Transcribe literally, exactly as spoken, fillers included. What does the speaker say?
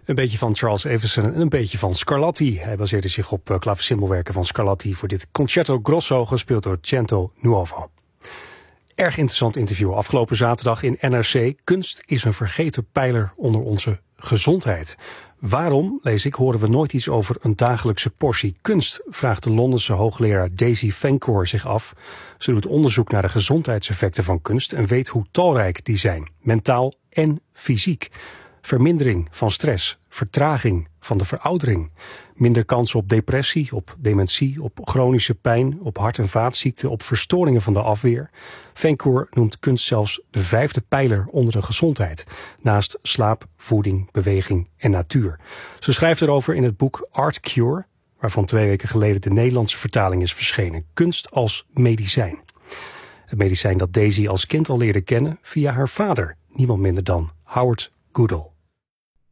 Een beetje van Charles Evison en een beetje van Scarlatti. Hij baseerde zich op uh, klavecimbalwerken van Scarlatti voor dit Concerto Grosso, gespeeld door Cento Nuovo. Erg interessant interview afgelopen zaterdag in N R C. Kunst is een vergeten pijler onder onze gezondheid. Waarom, lees ik, horen we nooit iets over een dagelijkse portie kunst? Vraagt de Londense hoogleraar Daisy Fancourt zich af. Ze doet onderzoek naar de gezondheidseffecten van kunst en weet hoe talrijk die zijn, mentaal en fysiek. Vermindering van stress, vertraging van de veroudering, minder kans op depressie, op dementie, op chronische pijn, op hart- en vaatziekten, op verstoringen van de afweer. Fancourt noemt kunst zelfs de vijfde pijler onder de gezondheid, naast slaap, voeding, beweging en natuur. Ze schrijft erover in het boek Art Cure, waarvan twee weken geleden de Nederlandse vertaling is verschenen. Kunst als medicijn. Het medicijn dat Daisy als kind al leerde kennen via haar vader, niemand minder dan Howard Goodall.